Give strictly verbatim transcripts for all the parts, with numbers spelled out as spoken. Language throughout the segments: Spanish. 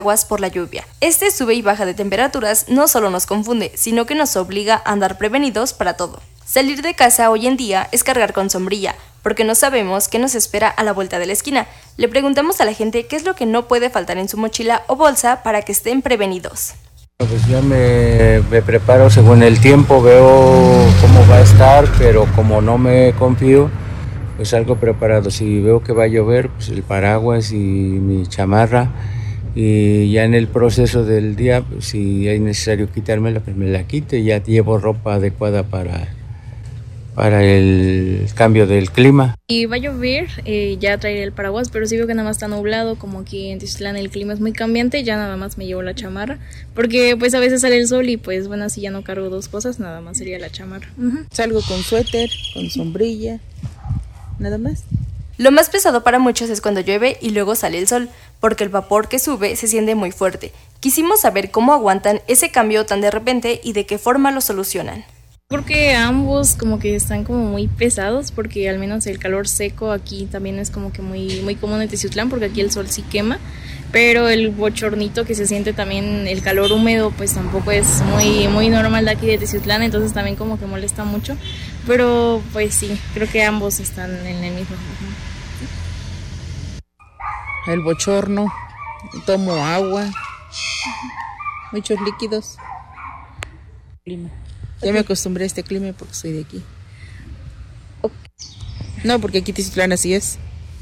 aguas por la lluvia. Este sube y baja de temperaturas no solo nos confunde, sino que nos obliga a andar prevenidos para todo. Salir de casa hoy en día es cargar con sombrilla, porque no sabemos qué nos espera a la vuelta de la esquina. Le preguntamos a la gente qué es lo que no puede faltar en su mochila o bolsa para que estén prevenidos. Pues yo me, me preparo según el tiempo, veo cómo va a estar, pero como no me confío, pues salgo preparado. Si veo que va a llover, pues el paraguas y mi chamarra. Y ya en el proceso del día, pues si es necesario quitármela, pues me la quito y ya llevo ropa adecuada para, para el cambio del clima. Y va a llover, eh, ya traeré el paraguas, pero si veo que nada más está nublado, como aquí en Tiziutlán el clima es muy cambiante, ya nada más me llevo la chamarra, porque pues a veces sale el sol y pues bueno, así ya no cargo dos cosas, nada más sería la chamarra. Uh-huh. Salgo con suéter, con sombrilla, nada más. Lo más pesado para muchos es cuando llueve y luego sale el sol, porque el vapor que sube se siente muy fuerte. Quisimos saber cómo aguantan ese cambio tan de repente y de qué forma lo solucionan. Porque ambos como que están como muy pesados, porque al menos el calor seco aquí también es como que muy, muy común en Tiziutlán, porque aquí el sol sí quema, pero el bochornito que se siente también, el calor húmedo, pues tampoco es muy, muy normal de aquí de Tiziutlán, entonces también como que molesta mucho, pero pues sí, creo que ambos están en el mismo. El bochorno, tomo agua, muchos líquidos. Clima. Ya me acostumbré a este clima porque soy de aquí. No, porque aquí Tiziutlán así es.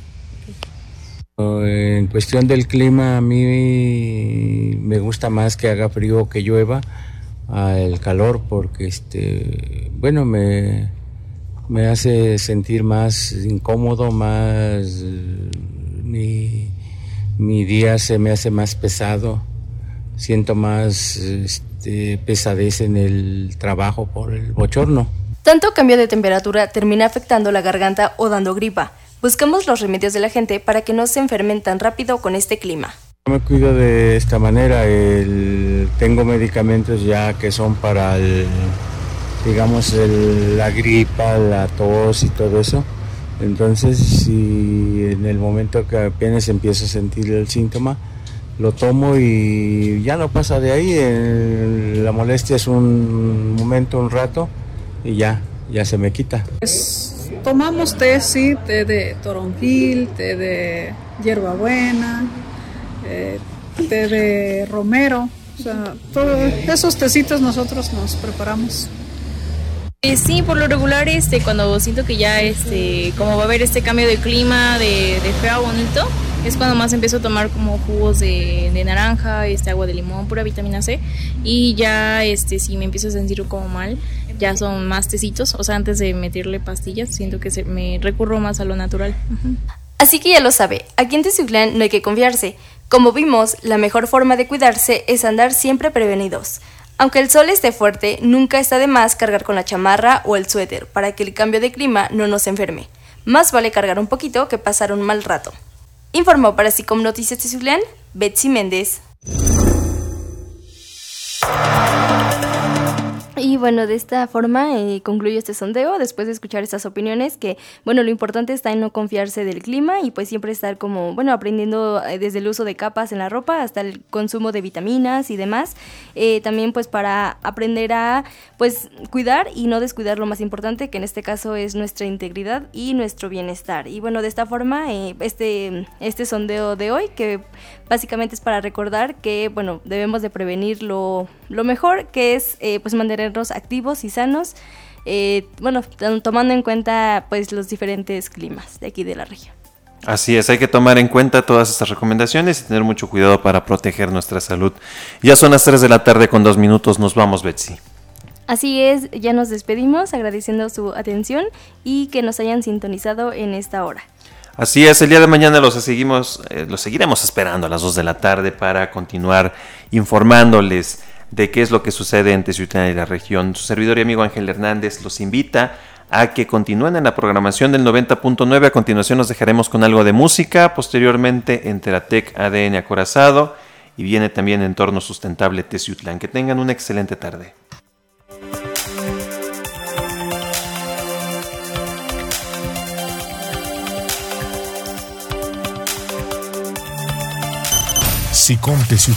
En cuestión del clima, a mí me gusta más que haga frío que llueva al calor, porque este, bueno, me, me hace sentir más incómodo, más mi, mi día se me hace más pesado, siento más este, pesadez en el trabajo por el bochorno. Tanto cambio de temperatura termina afectando la garganta o dando gripa. Buscamos los remedios de la gente para que no se enfermen tan rápido con este clima. Yo me cuido de esta manera, el, tengo medicamentos ya que son para el, digamos el, la gripa, la tos y todo eso. Entonces, si en el momento que apenas empiezo a sentir el síntoma, lo tomo y ya no pasa de ahí. El, la molestia es un momento, un rato y ya, ya se me quita. Pues, tomamos té, sí, té de toronjil, té de hierbabuena, eh, té de romero, o sea, todos esos tecitos nosotros nos preparamos. Eh, sí, por lo regular, este, cuando siento que ya, este, como va a haber este cambio de clima, de, de feo a bonito, es cuando más empiezo a tomar como jugos de, de naranja, este, agua de limón, pura vitamina C, y ya, este, si me empiezo a sentir como mal, ya son más tecitos, o sea, antes de meterle pastillas, siento que se, me recurro más a lo natural. Uh-huh. Así que ya lo sabe, aquí en Tiziutlán no hay que confiarse. Como vimos, la mejor forma de cuidarse es andar siempre prevenidos. Aunque el sol esté fuerte, nunca está de más cargar con la chamarra o el suéter para que el cambio de clima no nos enferme. Más vale cargar un poquito que pasar un mal rato. Informó para Sicom Noticias Tiziutlán, Betsy Méndez. Y bueno, de esta forma eh, concluyo este sondeo después de escuchar estas opiniones que, bueno, lo importante está en no confiarse del clima y pues siempre estar como, bueno, aprendiendo eh, desde el uso de capas en la ropa hasta el consumo de vitaminas y demás. Eh, también pues para aprender a pues cuidar y no descuidar lo más importante, que en este caso es nuestra integridad y nuestro bienestar. Y bueno, de esta forma eh, este, este sondeo de hoy que básicamente es para recordar que, bueno, debemos de prevenir lo, lo mejor, que es eh, pues mantener activos y sanos, eh, bueno, tomando en cuenta pues los diferentes climas de aquí de la región. Así es, hay que tomar en cuenta todas estas recomendaciones y tener mucho cuidado para proteger nuestra salud. Ya son las tres de la tarde con dos minutos, nos vamos, Betsy. Así es, ya nos despedimos agradeciendo su atención y que nos hayan sintonizado en esta hora. Así es, el día de mañana los seguimos, eh, los seguiremos esperando a las dos de la tarde para continuar informándoles de qué es lo que sucede en Tiziutlán y la región. Su servidor y amigo Ángel Hernández los invita a que continúen en la programación del noventa punto nueve. A continuación nos dejaremos con algo de música, posteriormente Enteratec A D N Acorazado y viene también Entorno Sustentable Tiziutlán. Que tengan una excelente tarde. Sicom Tiziutlán.